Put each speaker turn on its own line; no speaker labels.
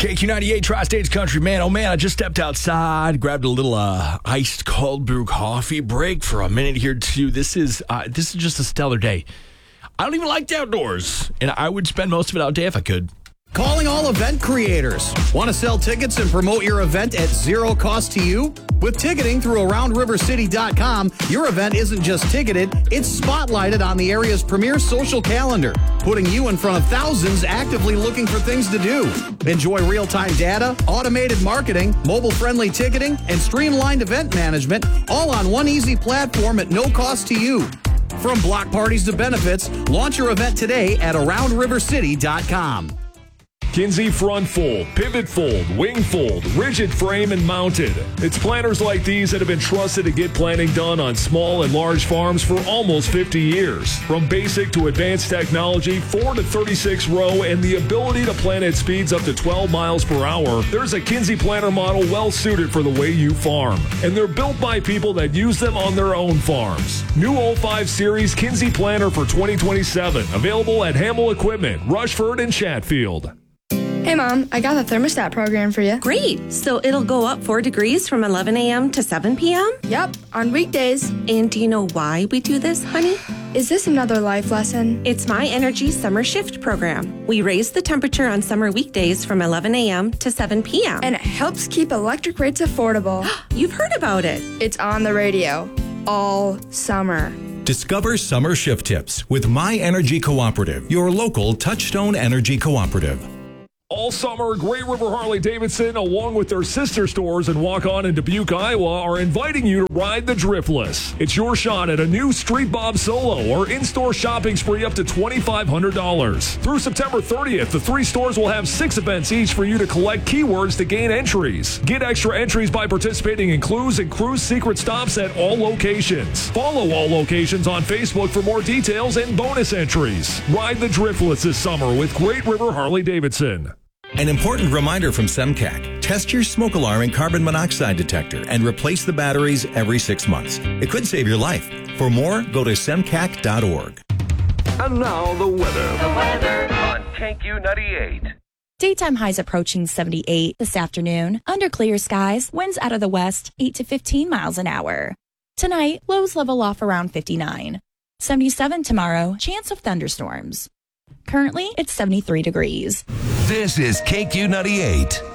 KQ98 Tri-States Country. Man, oh man, I just stepped outside, grabbed a little iced cold brew coffee break for a minute here too. This is just a stellar day. I don't even like the outdoors, and I would spend most of it out day if I could.
Calling all event creators. Want to sell tickets and promote your event at zero cost to you? With ticketing through AroundRiverCity.com, your event isn't just ticketed, it's spotlighted on the area's premier social calendar, putting you in front of thousands actively looking for things to do. Enjoy real-time data, automated marketing, mobile-friendly ticketing, and streamlined event management, all on one easy platform at no cost to you. From block parties to benefits, launch your event today at AroundRiverCity.com.
Kinsey front fold, pivot fold, wing fold, rigid frame, and mounted. It's planters like these that have been trusted to get planting done on small and large farms for almost 50 years. From basic to advanced technology, 4 to 36 row, and the ability to plant at speeds up to 12 miles per hour, there's a Kinsey planter model well suited for the way you farm. And they're built by people that use them on their own farms. New 05 Series Kinsey planter for 2027, available at Hamel Equipment, Rushford, and Chatfield.
Hey, Mom, I got the thermostat program for you.
Great. So it'll go up 4 degrees from 11 a.m. to 7 p.m.?
Yep, on weekdays.
And do you know why we do this, honey?
Is this another life lesson?
It's My Energy Summer Shift program. We raise the temperature on summer weekdays from 11 a.m. to 7 p.m.
And it helps keep electric rates affordable.
You've heard about it.
It's on the radio all summer.
Discover summer shift tips with My Energy Cooperative, your local Touchstone Energy Cooperative.
All summer, Great River Harley-Davidson, along with their sister stores in Waukon and Dubuque, Iowa, are inviting you to ride the Driftless. It's your shot at a new Street Bob Solo or in-store shopping spree up to $2,500. Through September 30th, the 3 stores will have 6 events each for you to collect keywords to gain entries. Get extra entries by participating in clues and cruise secret stops at all locations. Follow all locations on Facebook for more details and bonus entries. Ride the Driftless this summer with Great River Harley-Davidson.
An important reminder from SEMCAC. Test your smoke alarm and carbon monoxide detector and replace the batteries every 6 months. It could save your life. For more, go to semcac.org.
And now the weather. On KQ98.
Daytime highs approaching 78 this afternoon. Under clear skies, winds out of the west 8 to 15 miles an hour. Tonight, lows level off around 59. 77 tomorrow, chance of thunderstorms. Currently, it's 73 degrees.
This is KQ98.